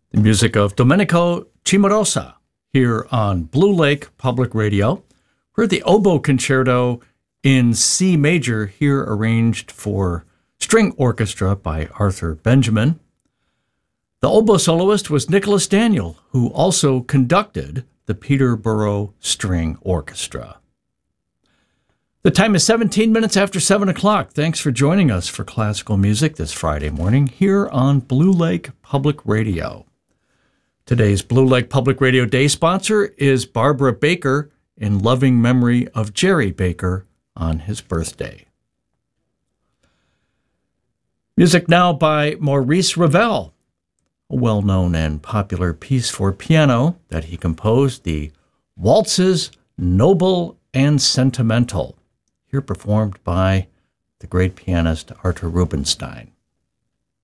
The music of Domenico Cimarosa here on Blue Lake Public Radio. Heard the oboe concerto in C major here arranged for string orchestra by Arthur Benjamin. The oboe soloist was Nicholas Daniel, who also conducted the Peterborough String Orchestra. The time is 17 minutes after 7 o'clock. Thanks for joining us for classical music this Friday morning here on Blue Lake Public Radio. Today's Blue Lake Public Radio Day sponsor is Barbara Baker in loving memory of Jerry Baker on his birthday. Music now by Maurice Ravel, a well-known and popular piece for piano that he composed, the Waltzes Noble and Sentimental, here performed by the great pianist Arthur Rubinstein.